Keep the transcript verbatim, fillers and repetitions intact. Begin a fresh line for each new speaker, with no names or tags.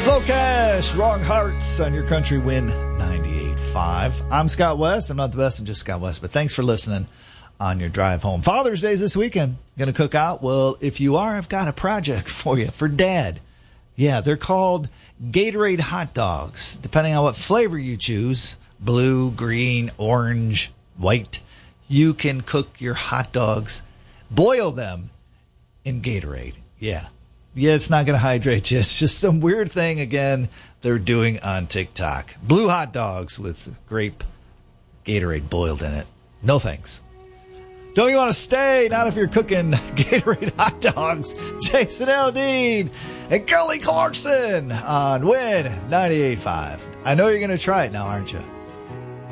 Low Cash, Wrong Hearts on your country win ninety-eight point five. I'm Scott West. I'm not the best. I'm just Scott West. But thanks for listening on your drive home. Father's Day's this weekend. Going to cook out? Well, if you are, I've got a project for you for Dad. Yeah, they're called Gatorade hot dogs. Depending on what flavor you choose, blue, green, orange, white, you can cook your hot dogs, boil them in Gatorade. Yeah. Yeah, it's not going to hydrate you. It's just some weird thing, again, they're doing on TikTok. Blue hot dogs with grape Gatorade boiled in it. No thanks. Don't you want to stay? Not if you're cooking Gatorade hot dogs. Jason Aldean and Kelly Clarkson on Win ninety-eight point five. I know you're going to try it now, aren't you?